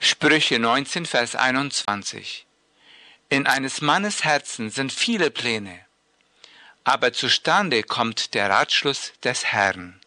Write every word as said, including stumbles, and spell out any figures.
Sprüche neunzehn, Vers einundzwanzig. In eines Mannes Herzen sind viele Pläne, aber zustande kommt der Ratschluss des Herrn.